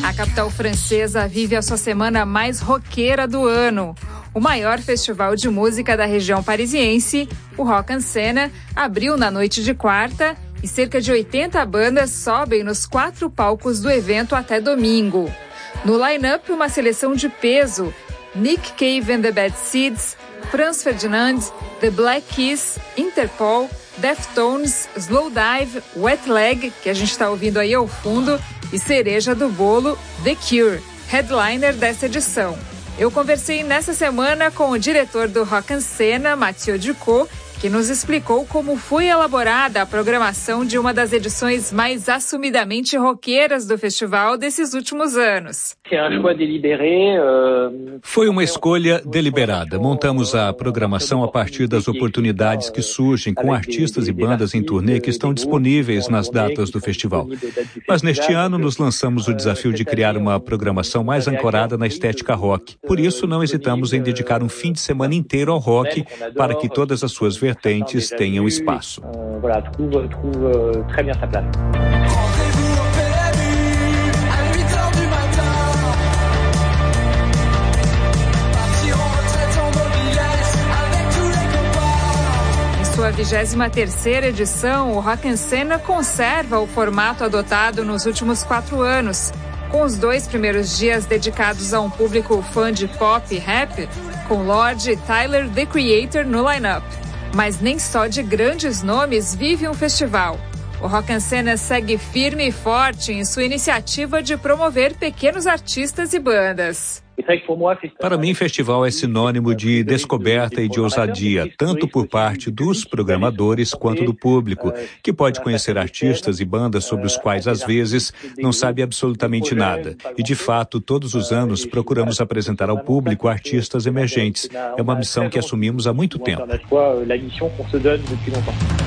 A capital francesa vive a sua semana mais roqueira do ano. O maior festival de música da região parisiense, o Rock en Scène, abriu na noite de quarta e cerca de 80 bandas sobem nos 4 palcos do evento até domingo. No line-up, uma seleção de peso: Nick Cave and the Bad Seeds, Franz Ferdinand, The Black Keys, Interpol, Deftones, Slowdive, Wet Leg, que a gente está ouvindo aí ao fundo, e cereja do bolo, The Cure, headliner dessa edição. Eu conversei nessa semana com o diretor do Rock en Scène, Mathieu Ducot, que nos explicou como foi elaborada a programação de uma das edições mais assumidamente roqueiras do festival desses últimos anos. Foi uma escolha deliberada. Montamos a programação a partir das oportunidades que surgem com artistas e bandas em turnê que estão disponíveis nas datas do festival. Mas neste ano nos lançamos o desafio de criar uma programação mais ancorada na estética rock. Por isso, não hesitamos em dedicar um fim de semana inteiro ao rock para que todas as suas vertentes tenham espaço. Em sua 23ª edição, o Rock en Scène conserva o formato adotado nos últimos 4 anos, com os 2 primeiros dias dedicados a um público fã de pop e rap, com Lorde e Tyler, The Creator, no line-up. Mas nem só de grandes nomes vive um festival. O Rock en Scène segue firme e forte em sua iniciativa de promover pequenos artistas e bandas. Para mim, festival é sinônimo de descoberta e de ousadia, tanto por parte dos programadores quanto do público, que pode conhecer artistas e bandas sobre os quais, às vezes, não sabe absolutamente nada. E, de fato, todos os anos procuramos apresentar ao público artistas emergentes. É uma missão que assumimos há muito tempo.